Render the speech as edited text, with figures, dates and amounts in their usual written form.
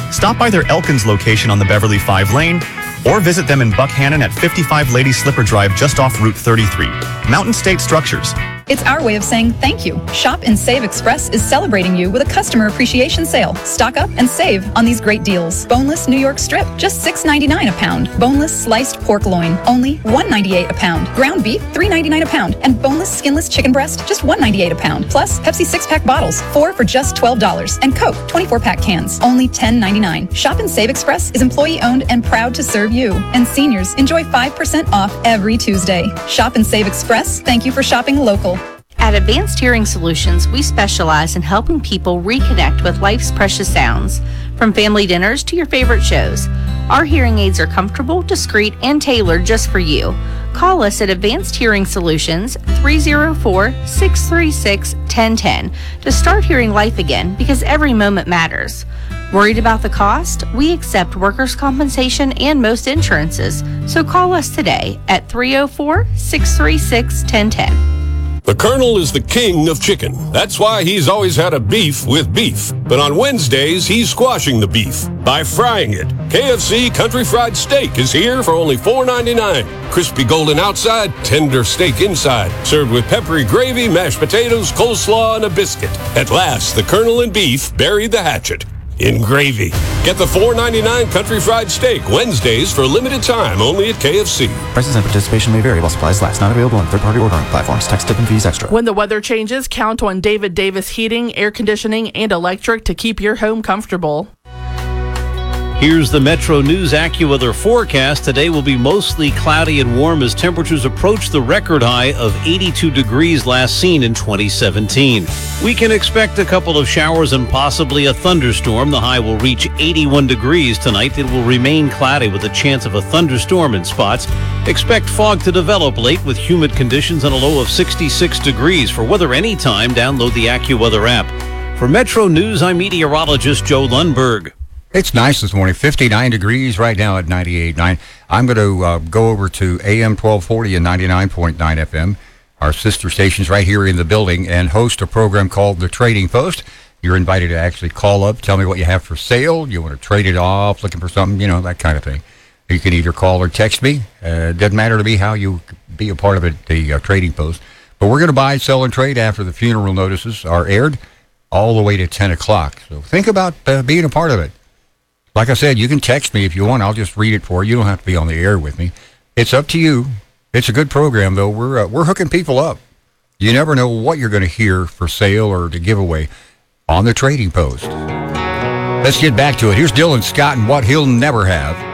Stop by their Elkins location on the Beverly 5 lane, or visit them in Buckhannon at 55 Lady Slipper Drive just off Route 33. Mountain State Structures. It's our way of saying thank you. Shop and Save Express is celebrating you with a customer appreciation sale. Stock up and save on these great deals. Boneless New York strip, just $6.99 a pound. Boneless sliced pork loin, only $1.98 a pound. Ground beef, $3.99 a pound. And boneless skinless chicken breast, just $1.98 a pound. Plus Pepsi 6-pack bottles, 4 for just $12. And Coke, 24-pack cans, only $10.99. Shop and Save Express is employee-owned and proud to serve you. And seniors enjoy 5% off every Tuesday. Shop and Save Express, thank you for shopping local. At Advanced Hearing Solutions, we specialize in helping people reconnect with life's precious sounds. From family dinners to your favorite shows, our hearing aids are comfortable, discreet, and tailored just for you. Call us at Advanced Hearing Solutions, 304-636-1010 to start hearing life again, because every moment matters. Worried about the cost? We accept workers' compensation and most insurances, so call us today at 304-636-1010. The Colonel is the king of chicken. That's why he's always had a beef with beef. But on Wednesdays, he's squashing the beef by frying it. KFC Country Fried Steak is here for only $4.99. Crispy golden outside, tender steak inside. Served with peppery gravy, mashed potatoes, coleslaw, and a biscuit. At last, the Colonel and beef buried the hatchet in gravy. Get the $4.99 Country Fried Steak Wednesdays for a limited time only at KFC. Prices and participation may vary while supplies last. Not available on third-party ordering platforms. Tax, tip, and fees extra. When the weather changes, count on David Davis Heating, Air Conditioning, and Electric to keep your home comfortable. Here's the Metro News AccuWeather forecast. Today will be mostly cloudy and warm as temperatures approach the record high of 82 degrees last seen in 2017. We can expect a couple of showers and possibly a thunderstorm. The high will reach 81 degrees tonight. It will remain cloudy with a chance of a thunderstorm in spots. Expect fog to develop late with humid conditions and a low of 66 degrees. For weather anytime, download the AccuWeather app. For Metro News, I'm meteorologist Joe Lundberg. It's nice this morning, 59 degrees right now at 98.9. I'm going to go over to AM 1240 and 99.9 FM, our sister stations right here in the building, and host a program called The Trading Post. You're invited to actually call up, tell me what you have for sale, you want to trade it off, looking for something, you know, that kind of thing. You can either call or text me. It doesn't matter to me how you be a part of it, the Trading Post. But we're going to buy, sell, and trade after the funeral notices are aired all the way to 10 o'clock. So think about being a part of it. Like I said, you can text me if you want. I'll just read it for you. You don't have to be on the air with me. It's up to you. It's a good program, though. We're hooking people up. You never know what you're going to hear for sale or to give away on the Trading Post. Let's get back to it. Here's Dylan Scott and what he'll never have.